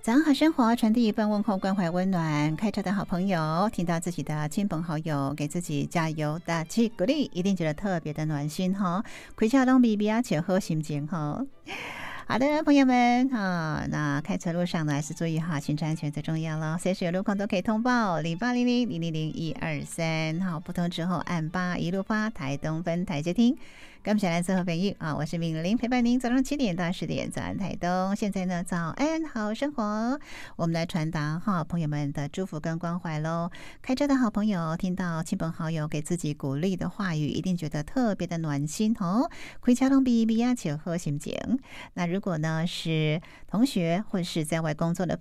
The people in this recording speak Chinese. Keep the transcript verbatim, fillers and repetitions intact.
早上好生活，传递一份问候，关怀温暖。开车的好朋友听到自己的亲朋好友给自己加油打气鼓励，一定觉得特别的暖心哈。开车拢比比啊且好心情哈。好的，朋友们啊，那开车路上呢，还是注意哈，行车安全最重要了。随时有路况都可以通报零八零零零零零一二三，好，不通之后按八一路发台东分台接听。感谢来自和朋友啊，我是敏玲，陪伴您早上七点到十点，早安台东。现在呢，早安好生活，我们来传达哈朋友们的祝福跟关怀喽。开车的好朋友听到亲朋好友给自己鼓励的话语，一定觉得特别的暖心哦。开车拢比比啊，且好心情。那如果呢是同学或是在外工作的